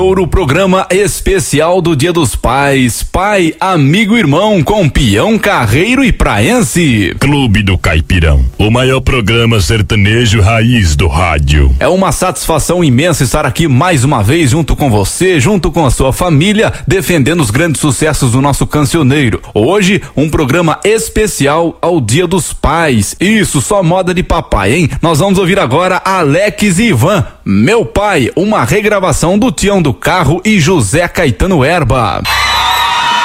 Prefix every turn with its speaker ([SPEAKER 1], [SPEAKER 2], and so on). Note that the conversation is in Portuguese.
[SPEAKER 1] O programa especial do Dia dos Pais, pai, amigo, irmão, com peão, carreiro e praense.
[SPEAKER 2] Clube do Caipirão, o maior programa sertanejo raiz do rádio.
[SPEAKER 1] É uma satisfação imensa estar aqui mais uma vez junto com você, junto com a sua família, defendendo os grandes sucessos do nosso cancioneiro. Hoje, um programa especial ao Dia dos Pais. Isso, só moda de papai, hein? Nós vamos ouvir agora Alex e Ivan, Meu Pai, uma regravação do Tião do Carro e José Caetano Herba.